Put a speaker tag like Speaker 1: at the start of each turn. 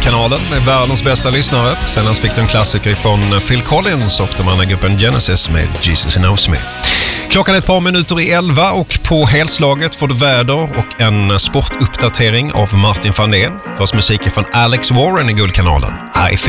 Speaker 1: Guldkanalen med världens bästa lyssnare. Senast fick du en klassiker från Phil Collins och de andra gruppen Genesis med Jesus Knows Me. Klockan är ett par minuter i 11 och på helslaget får du väder och en sportuppdatering av Martin van Den. Först musik från Alex Warren i Guldkanalen. I Feel.